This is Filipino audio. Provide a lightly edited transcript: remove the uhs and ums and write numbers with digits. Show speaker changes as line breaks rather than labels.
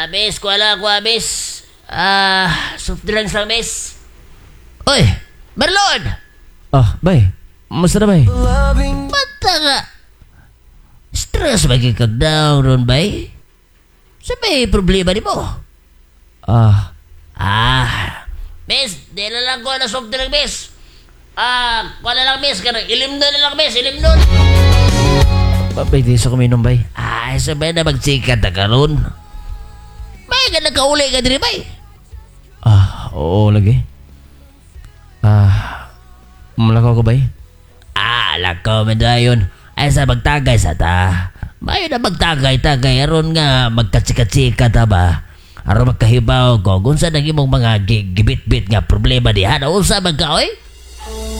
Miss, kuha lang ako, miss. Soft drinks lang, miss. Uy, Marlon!
Bay. Musta na, bay?
Bata nga. Stress ba kag down ron, bay? Sa may problema ni mo? Miss, di na lang ko na soft drink, miss. Kuha na lang, miss. Ilim na lang, miss. Ilim nun.
Bay, di sa kuminom, bay.
Sabay na magsikat na karon. May ka nagkauli ka din, bay.
Oo, lagi. Malakaw ko, bay?
Lakaw man dayon. Sa magtagay sa ta. Mayo na magtagay-tagay. Aron nga magkatsika-tsika ta ba? Aron magkahibaw ko kung saan naging mong mga gibit-bit nga problema diha. Unsa man ka, oy?